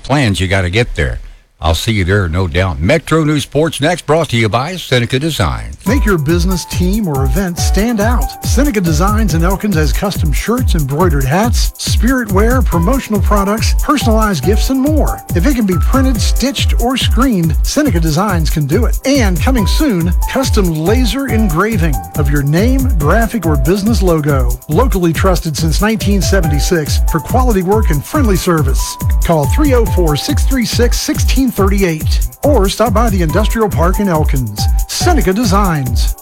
plans, you got to get there. I'll see you there, no doubt. Metro News Sports next, brought to you by Seneca Designs. Make your business, team, or event stand out. Seneca Designs in Elkins has custom shirts, embroidered hats, spirit wear, promotional products, personalized gifts, and more. If it can be printed, stitched, or screened, Seneca Designs can do it. And coming soon, custom laser engraving of your name, graphic, or business logo. Locally trusted since 1976 for quality work and friendly service. Call 304-636-1638 or stop by the Industrial Park in Elkins. Seneca Designs.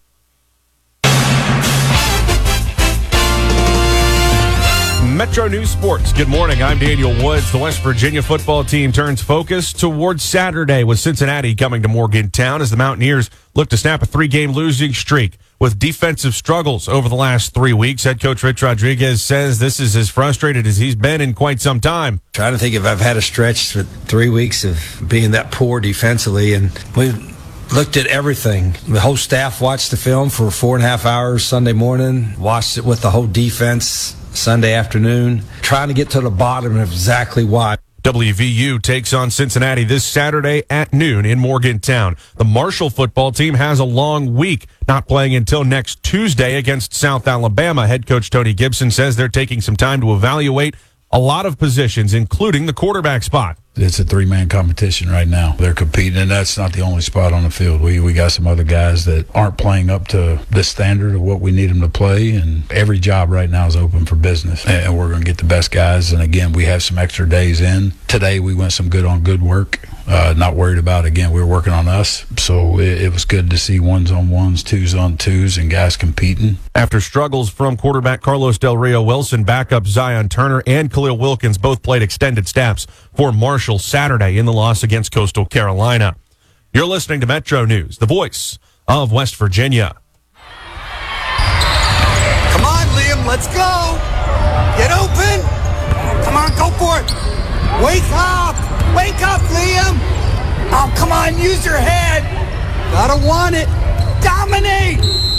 Metro News Sports. Good morning. I'm Daniel Woods. The West Virginia football team turns focus towards Saturday with Cincinnati coming to Morgantown as the Mountaineers look to snap a 3-game losing streak. With defensive struggles over the last 3 weeks, head coach Rich Rodriguez says this is as frustrated as he's been in quite some time. Trying to think if I've had a stretch for 3 weeks of being that poor defensively, and we looked at everything. The whole staff watched the film for 4.5 hours Sunday morning, watched it with the whole defense Sunday afternoon, trying to get to the bottom of exactly why. WVU takes on Cincinnati this Saturday at noon in Morgantown. The Marshall football team has a long week, not playing until next Tuesday against South Alabama. Head coach Tony Gibson says they're taking some time to evaluate a lot of positions, including the quarterback spot. It's a 3-man competition right now. They're competing, and that's not the only spot on the field. We got some other guys that aren't playing up to the standard of what we need them to play, and every job right now is open for business, and we're going to get the best guys. And again, we have some extra days in. Today we went some good on good work. Not worried about, again, we were working on us, so it was good to see 1s-on-1s, 2s-on-2s, and guys competing. After struggles from quarterback Carlos Del Rio Wilson, backup Zion Turner and Khalil Wilkins both played extended snaps for Marshall Saturday in the loss against Coastal Carolina. You're listening to Metro News, the voice of West Virginia. Come on, Liam, let's go. Get open. Come on, go for it. Wake up. Wake up, Liam. Oh, come on, use your head. Gotta want it. Dominate.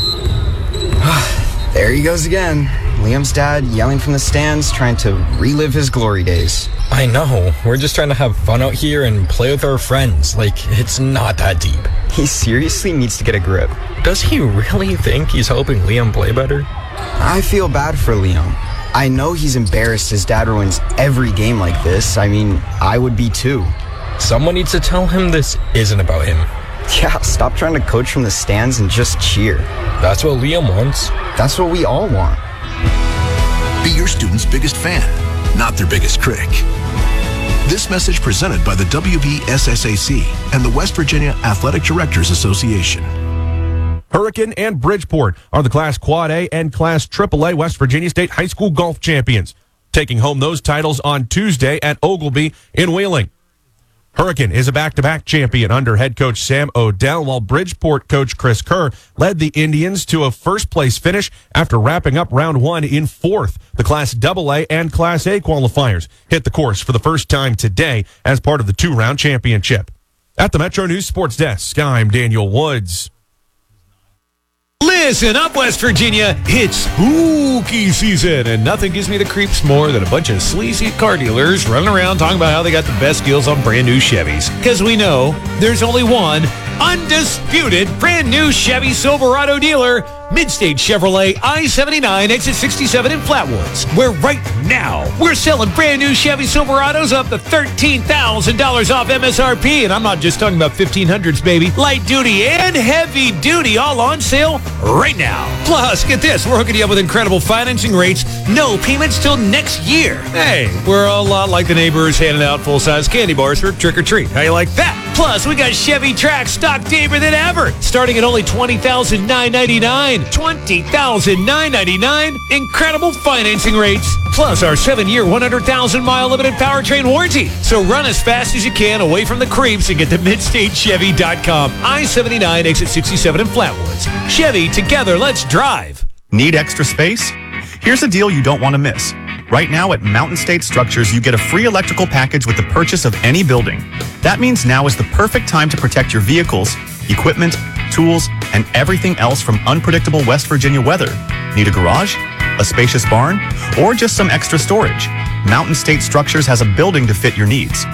There he goes again. Liam's dad yelling from the stands, trying to relive his glory days. I know. We're just trying to have fun out here and play with our friends. Like, it's not that deep. He seriously needs to get a grip. Does he really think he's helping Liam play better? I feel bad for Liam. I know he's embarrassed his dad ruins every game like this. I mean, I would be too. Someone needs to tell him this isn't about him. Yeah, stop trying to coach from the stands and just cheer. That's what Liam wants. That's what we all want. Be your student's biggest fan, not their biggest critic. This message presented by the WVSSAC and the West Virginia Athletic Directors Association. Hurricane and Bridgeport are the Class Quad A and Class AAA West Virginia State High School golf champions, taking home those titles on Tuesday at Oglebay in Wheeling. Hurricane is a back-to-back champion under head coach Sam Odell, while Bridgeport coach Chris Kerr led the Indians to a first-place finish after wrapping up round one in fourth. The Class AA and Class A qualifiers hit the course for the first time today as part of the two-round championship. At the Metro News Sports Desk, I'm Daniel Woods. Listen up, West Virginia. It's spooky season, and nothing gives me the creeps more than a bunch of sleazy car dealers running around talking about how they got the best deals on brand new Chevys. Because we know there's only one undisputed brand new Chevy Silverado dealer, Midstate Chevrolet I-79 exit 67 in Flatwoods, where right now we're selling brand new Chevy Silverados up to $13,000 off MSRP, and I'm not just talking about 1500s, baby. Light duty and heavy duty all on sale right now. Plus, get this, we're hooking you up with incredible financing rates, no payments till next year. Hey, we're a lot like the neighbors handing out full-size candy bars for trick-or-treat. How you like that? Plus, we got Chevy Trax stock deeper than ever, starting at only $20,999. $20,999. Incredible financing rates. Plus our 7-year, 100,000-mile limited powertrain warranty. So run as fast as you can away from the creeps and get to MidstateChevy.com. I-79 exit 67 in Flatwoods. Chevy, together, let's drive. Need extra space? Here's a deal you don't want to miss. Right now at Mountain State Structures, you get a free electrical package with the purchase of any building. That means now is the perfect time to protect your vehicles, equipment, tools, and everything else from unpredictable West Virginia weather. Need a garage, a spacious barn, or just some extra storage? Mountain State Structures has a building to fit your needs.